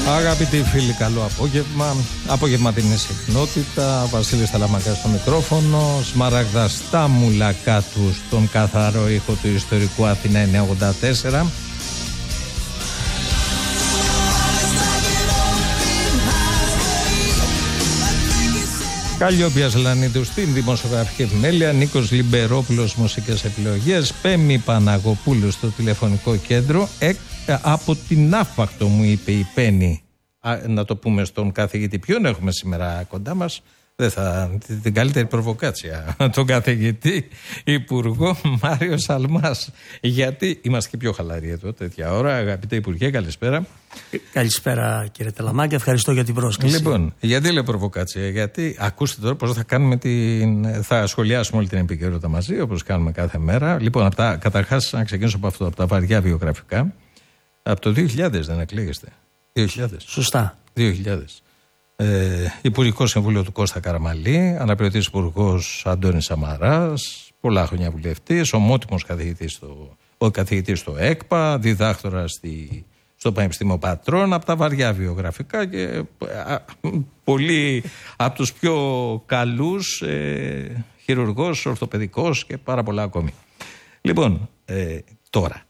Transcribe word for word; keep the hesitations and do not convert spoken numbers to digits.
Αγαπητοί φίλοι, καλό απόγευμα. Απογευματινή συχνότητα. Βασίλης Ταλαμακάς στο μικρόφωνο. Σμαράγδα στα μουλακά του στον καθαρό ήχο του ιστορικού Αθηνά εννιακόσια ογδόντα τέσσερα. Καλλιόπιας Λανίδου στην δημοσιογραφική επιμέλεια, Νίκος Λιμπερόπουλος μουσικές επιλογές, Πέμη Παναγοπούλου στο τηλεφωνικό κέντρο. Ε, από την άφακτο μου είπε η Πέννη, να το πούμε στον καθηγητή. Ποιον έχουμε σήμερα κοντά μας? Δεν θα, την καλύτερη προβοκάτσια, τον καθηγητή Υπουργό Μάριο Σαλμάς. Γιατί είμαστε και πιο χαλαροί εδώ τέτοια ώρα. Αγαπητέ Υπουργέ, καλησπέρα. Καλησπέρα κύριε Ταλαμάκη, ευχαριστώ για την πρόσκληση. Λοιπόν, γιατί λέω προβοκάτσια? Γιατί ακούστε τώρα πώς θα κάνουμε την. Θα σχολιάσουμε όλη την επικαιρότητα μαζί, όπως κάνουμε κάθε μέρα. Λοιπόν, από τα, καταρχάς, να ξεκινήσω από αυτό, από τα βαριά βιογραφικά. Από το δύο χιλιάδες δεν εκλέγεστε? δύο χιλιάδες. Σωστά. δύο χιλιάδες. Ε, Υπουργικό Συμβούλιο του Κώστα Καραμαλή, αναπληρωτής υπουργός Αντώνης Σαμαράς, πολλά χρόνια βουλευτής, ομότιμος καθηγητής στο, ο καθηγητής στο ΕΚΠΑ, διδάκτορα στη, στο Πανεπιστήμιο Πατρών, από τα βαριά βιογραφικά και α, πολύ από τους πιο καλούς, ε, χειρουργός, ορθοπαιδικός και πάρα πολλά ακόμη. Λοιπόν, ε, τώρα,